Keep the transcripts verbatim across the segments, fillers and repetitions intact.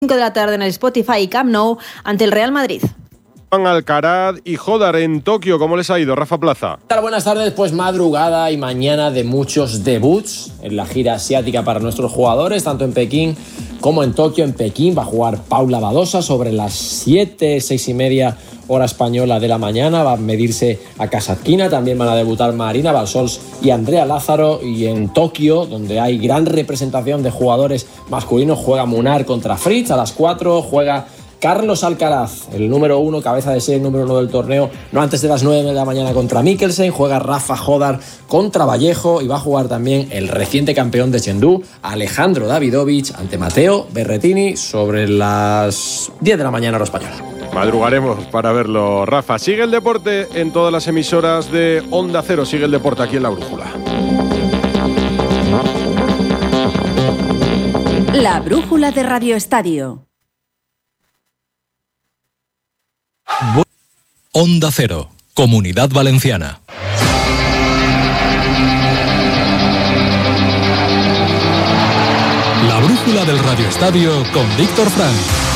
cinco de la tarde en el Spotify y Camp Nou ante el Real Madrid. Alcaraz y Jodar en Tokio. ¿Cómo les ha ido, Rafa Plaza? Buenas tardes, pues madrugada y mañana de muchos debuts en la gira asiática para nuestros jugadores, tanto en Pekín como en Tokio. En Pekín va a jugar Paula Badosa sobre las siete, seis y media hora española de la mañana. Va a medirse a Kasatkina, también van a debutar Marina Balsols y Andrea Lázaro. Y en Tokio, donde hay gran representación de jugadores masculinos, juega Munar contra Fritz. A las cuatro juega Carlos Alcaraz, el número uno, cabeza de serie, número uno del torneo, no antes de las nueve de la mañana contra Mikkelsen. Juega Rafa Jodar contra Vallejo y va a jugar también el reciente campeón de Chengdu, Alejandro Davidovich, ante Matteo Berrettini sobre las diez de la mañana hora española. Madrugaremos para verlo, Rafa. Sigue el deporte en todas las emisoras de Onda Cero. Sigue el deporte aquí en La Brújula. La Brújula de Radio Estadio. Onda Cero, Comunidad Valenciana. La Brújula del Radio Estadio con Víctor Frank.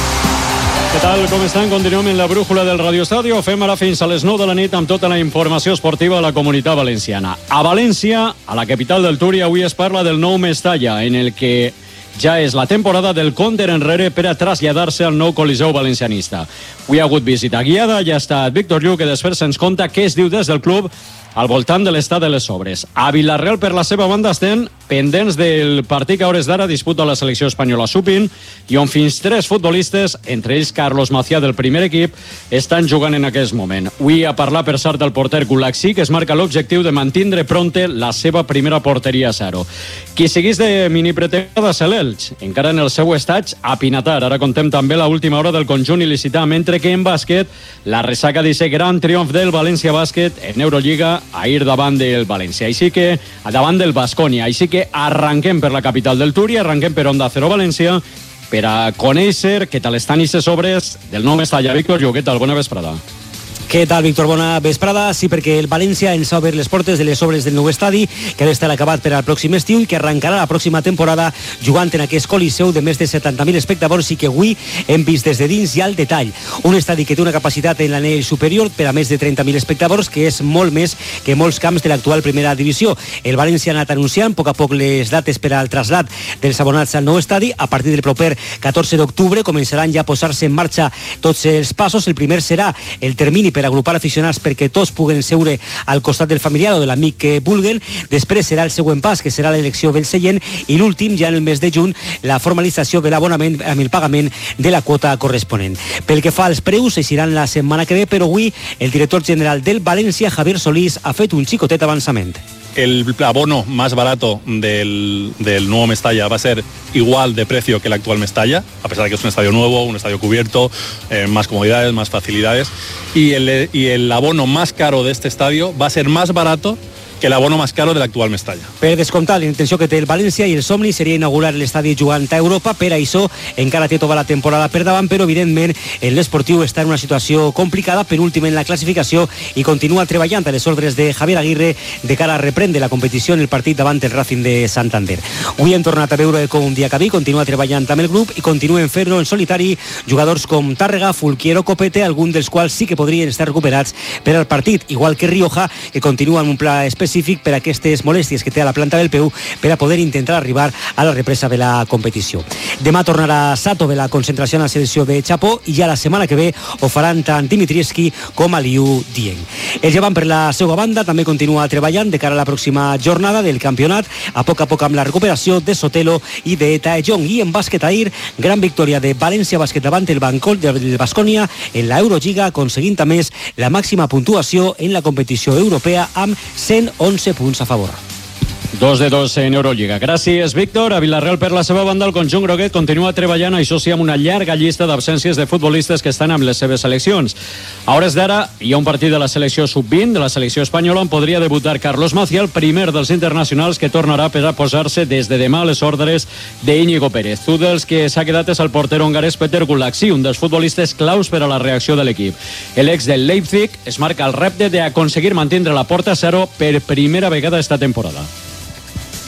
Què tal, com estan? Continuem en la Brújula del Radio Estadio. Fem ara fins a les nou de la nit amb tota la informació esportiva de la Comunitat Valenciana. A València, a la capital del Turi, avui es parla del nou Mestalla, en el que ja és la temporada del compte enrere per a traslladar-se al nou Coliseu Valencianista. Avui ha hagut visita guiada, ja ha estat Víctor Lluc, que després se'ns conta què es diu des del club al voltant de l'estat de les obres. A Vilareal, per la seva banda, estem pendents del partit que a hores d'ara disputa la selecció espanyola sub vint i on fins tres futbolistes, entre ells Carlos Macià del primer equip, estan jugant en aquest moment. Avui ha parlat, per cert, del porter Gulaxi, que es marca l'objectiu de mantindre pronte la seva primera porteria a zero. Qui seguís de mini pretemporada és l'Elx, encara en el seu estatge a Pinatar. Ara contem també l'última hora del conjunt il·licità, mentre que en bàsquet la ressaca d'aquest gran triomf del València Bàsquet en Eurolliga ahir davant del València, així que davant del Baskonia. Així que arranquem per la capital del Turi, arranquem per Onda Cero València per a conèixer què tal estan aquestes obres del nou Mestalla. Víctor Lluc, què tal? Bona vesprada. Què tal, Víctor? Bona vesprada. Sí, perquè el València ens ha obert les portes de les obres del nou estadi, que ha d'estar acabat per al pròxim estiu i que arrencarà la pròxima temporada jugant en aquest coliseu de més de setanta mil espectadors i que avui hem vist des de dins ja el detall. Un estadi que té una capacitat en l'anell superior per a més de trenta mil espectadors, que és molt més que molts camps de l'actual primera divisió. El València ha anat anunciant a poc a poc les dates per al trasllat dels abonats al nou estadi. A partir del proper catorze d'octubre començaran ja a posar-se en marxa tots els passos. El primer serà el termini per agrupar aficionats perquè tots puguen seure al costat del familiar o de l'amic que vulguen. Després serà el següent pas, que serà l'elecció del seient, i l'últim, ja en el mes de juny, la formalització de l'abonament amb el pagament de la quota corresponent. Pel que fa als preus, eixiran la setmana que ve, però avui el director general del València, Javier Solís, ha fet un xicotet avançament. El abono más barato del, del nuevo Mestalla va a ser igual de precio que el actual Mestalla, a pesar de que es un estadio nuevo, un estadio cubierto, eh, más comodidades, más facilidades. Y el, y el abono más caro de este estadio va a ser más barato que el abono más caro del actual Mestalla. Per descomptar, la intenció que té el València i el somni seria inaugurar l'estadi jugant a Europa. Per això encara té tota la temporada per davant, però evidentment l'esportiu està en una situació complicada, penúltim en la classificació, i continua treballant a les ordres de Javier Aguirre de cara a reprendre la competició en el partit davant el Racing de Santander. Avui hem tornat a veure com un dia Diacabí continua treballant amb el grup i continuen fer-lo en solitari jugadors com Tàrrega, Fulquier o Copete, alguns dels quals sí que podrien estar recuperats per al partit, igual que Rioja, que continua en un pla específic específic per a aquestes molèsties que té a la planta del peu per a poder intentar arribar a la represa de la competició. Demà tornarà Sato de la concentració en la selecció de Chapó i ja la setmana que ve ho faran tant Dimitrievski com Aliou Dieng. El Llevant, per la seva banda, també continua treballant de cara a la pròxima jornada del campionat, a poc a poc amb la recuperació de Sotelo i de Taejong. I en bàsquet ahir, gran victòria de València Bàsquet davant el Bancol del Baskonia en la Eurolliga, aconseguint a més la màxima puntuació en la competició europea amb cent onze punts a favor. Dos de dos en Eurolliga. Gràcies, Víctor. A Vilareal, per la seva banda, el conjunt groguet continua treballant, això sí, amb una llarga llista d'absències de futbolistes que estan amb les seves seleccions. A hores d'ara, hi ha un partit de la selecció sub vint, de la selecció espanyola, on podria debutar Carlos Macià, el primer dels internacionals que tornarà per a posar-se des de demà a les ordres d'Íñigo Pérez. Un dels que s'ha quedat és el porter hongarès Peter Gulaxi, un dels futbolistes claus per a la reacció de l'equip. L'ex del Leipzig es marca el repte d'aconseguir mantindre la porta a zero per primera vegada esta temporada.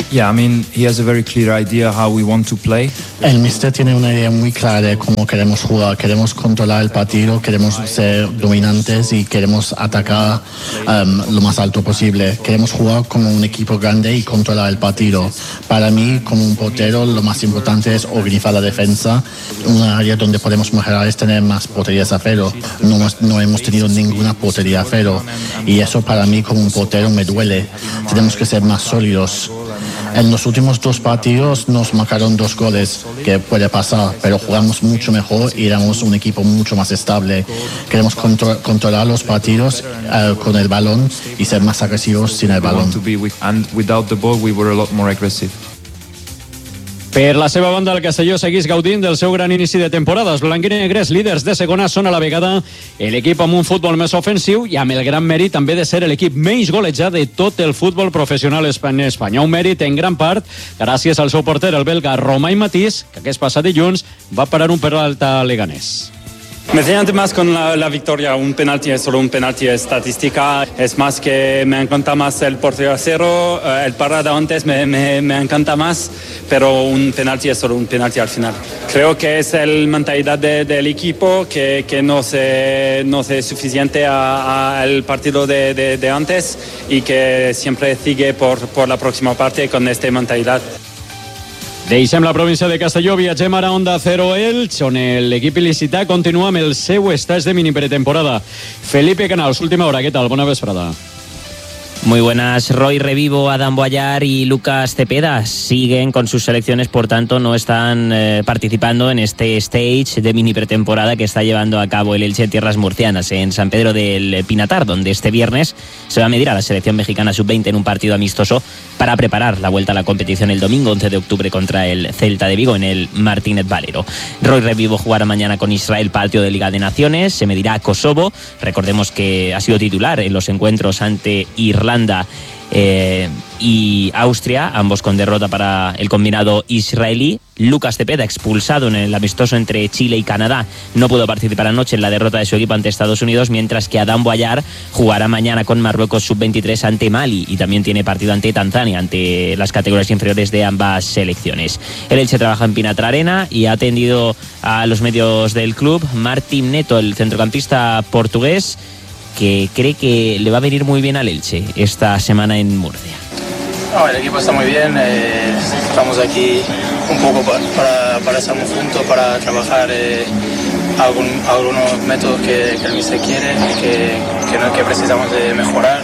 Yeah, I mean, he has a very clear idea how we want to play. El míster tiene una idea muy clara de cómo queremos jugar. Queremos controlar el partido, queremos ser dominantes y queremos atacar um, lo más alto posible. Queremos jugar como un equipo grande y controlar el partido. Para mí, como un portero, lo más importante es organizar la defensa. Una área donde podemos mejorar es tener más porterías a cero. No, no hemos tenido ninguna portería a cero. Y eso para mí, como un portero, me duele. Tenemos que ser más sólidos. En los últimos dos partidos nos marcaron dos goles, que puede pasar, pero jugamos mucho mejor y éramos un equipo mucho más estable. Queremos contro- controlar los partidos uh, con el balón y ser más agresivos sin el balón. Per la seva banda, el Castelló segueix gaudint del seu gran inici de temporada. Els blanquinegres, líders de segona, són a la vegada l'equip amb un futbol més ofensiu i amb el gran mèrit també de ser l'equip menys golejat de tot el futbol professional en Espanya. Un mèrit en gran part gràcies al seu porter, el belga Romain Matís, que aquest passat dilluns va parar un penalti a Leganés. Me siento más con la, la victoria. Un penalti es solo un penalti estadística. Es más que me encanta más el portero a cero. El parada antes me, me, me encanta más, pero un penalti es solo un penalti al final. Creo que es la mentalidad de, del equipo que, que no se no es suficiente al partido de, de, de antes y que siempre sigue por, por la próxima parte con esta mentalidad. Deixem la província de Castelló, viatgem ara a Onda Cero Elx, on l'equip il·licità continua amb el seu estatge de mini pretemporada. Felipe Canals, última hora, què tal? Bona vesprada. Muy buenas. Roy Revivo, Adam Boyar y Lucas Cepeda siguen con sus selecciones, por tanto no están eh, participando en este stage de mini pretemporada que está llevando a cabo el Elche en tierras murcianas, en San Pedro del Pinatar, donde este viernes se va a medir a la selección mexicana sub veinte en un partido amistoso para preparar la vuelta a la competición el domingo once de octubre contra el Celta de Vigo en el Martínez Valero. Roy Revivo jugará mañana con Israel partido de Liga de Naciones, se medirá a Kosovo, recordemos que ha sido titular en los encuentros ante Irlanda Eh, y Austria, ambos con derrota para el combinado israelí. Lucas Cepeda, expulsado en el amistoso entre Chile y Canadá, no pudo participar anoche en la derrota de su equipo ante Estados Unidos, mientras que Adam Boyar jugará mañana con Marruecos sub veintitrés ante Mali y también tiene partido ante Tanzania, ante las categorías inferiores de ambas selecciones. El Elche trabaja en Pinatra Arena y ha atendido a los medios del club Martín Neto, el centrocampista portugués, que cree que le va a venir muy bien al Elche esta semana en Murcia. No, el equipo está muy bien, eh, estamos aquí un poco para, para, para estar juntos, para trabajar eh, algún, algunos métodos que, que el míster quiere, que, que, no, que precisamos de mejorar.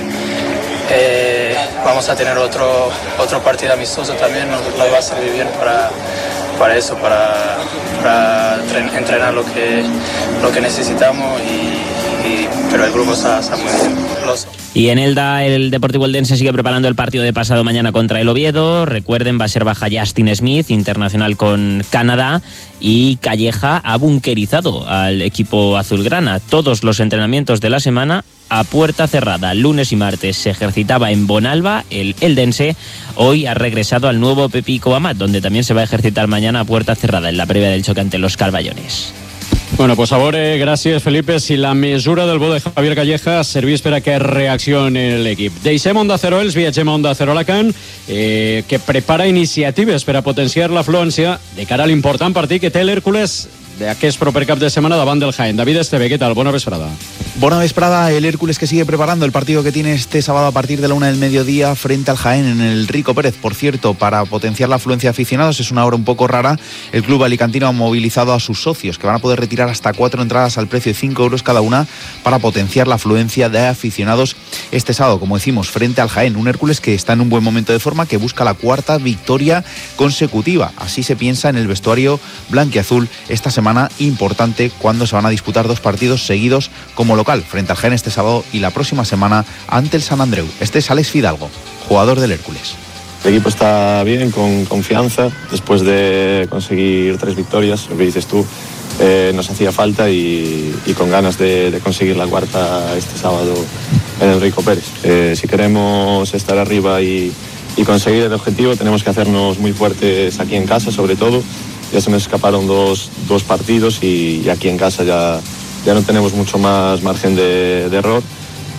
Eh, vamos a tener otro, otro partido amistoso también, nos, nos va a servir bien para, para eso, para, para entrenar lo que, lo que necesitamos y Y, pero el grupo está, está muy bien. Los... Y en Elda, el Deportivo Eldense sigue preparando el partido de pasado mañana contra el Oviedo. Recuerden, va a ser baja Justin Smith, internacional con Canadá, y Calleja ha bunkerizado al equipo azulgrana. Todos los entrenamientos de la semana a puerta cerrada. Lunes y martes se ejercitaba en Bonalba el Eldense. Hoy ha regresado al nuevo Pepico Amat, donde también se va a ejercitar mañana a puerta cerrada en la previa del choque ante los Carballones. Bueno, pues a veure, gràcies Felipe, si la mesura del bo de Javier Calleja servís per a que reaccioni l'equip. Deixem Onda Cero Elx, viatgem a Onda Cero Alacant, eh, que prepara iniciatives per a potenciar l'afluència de cara a l'important partit que té l'Hèrcules d'aquest proper cap de setmana davant del Jaén. David Esteve, ¿qué tal? Bona vesprada. Buena vesprada, el Hércules que sigue preparando el partido que tiene este sábado a partir de la una del mediodía frente al Jaén en el Rico Pérez. Por cierto, para potenciar la afluencia de aficionados, es una hora un poco rara, el club alicantino ha movilizado a sus socios, que van a poder retirar hasta cuatro entradas al precio de cinco euros cada una para potenciar la afluencia de aficionados este sábado, como decimos, frente al Jaén. Un Hércules que está en un buen momento de forma, que busca la cuarta victoria consecutiva. Así se piensa en el vestuario blanquiazul esta semana importante, cuando se van a disputar dos partidos seguidos como local, frente al Jaén este sábado y la próxima semana ante el San Andreu. Este es Alex Fidalgo, jugador del Hércules. El equipo está bien, con confianza, después de conseguir tres victorias, lo que dices tú, eh, nos hacía falta y, y con ganas de, de conseguir la cuarta este sábado en el Rico Pérez. Eh, si queremos estar arriba y, y conseguir el objetivo, tenemos que hacernos muy fuertes aquí en casa, sobre todo. Ya se nos escaparon dos, dos partidos y, y aquí en casa ya, ya no tenemos mucho más margen de, de error.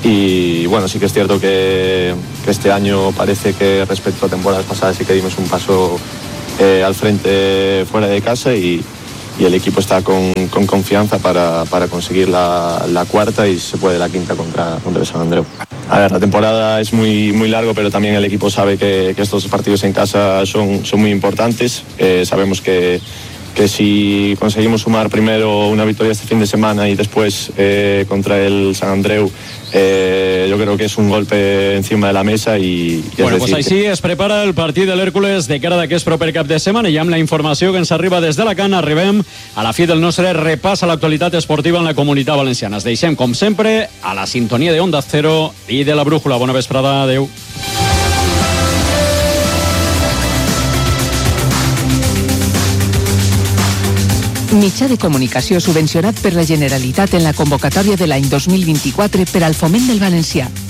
Y bueno, sí que es cierto que, que este año parece que respecto a temporadas pasadas sí que dimos un paso eh, al frente fuera de casa y, y el equipo está con, con confianza para, para conseguir la, la cuarta y se puede la quinta contra, contra el San Andreu. A ver, la temporada es muy, muy largo, pero también el equipo sabe que, que estos partidos en casa son, son muy importantes. Eh, sabemos que que si conseguimos sumar primero una victoria este fin de semana y después eh, contra el San Andreu, eh, yo creo que és un golpe encima de la mesa i, i bueno, pues així que... es prepara el partit de l'Hèrcules de cara d'aquest proper cap de setmana i amb la informació que ens arriba des de Alacant arribem a la fi del nostre repàs a l'actualitat esportiva en la Comunitat Valenciana. Es deixem, com sempre, a la sintonia de Onda Cero i de la Brújula. Bona vesprada, adeu. Mitjà de comunicació subvencionat per la Generalitat en la convocatòria de l'any dos mil vint-i-quatre per al foment del valencià.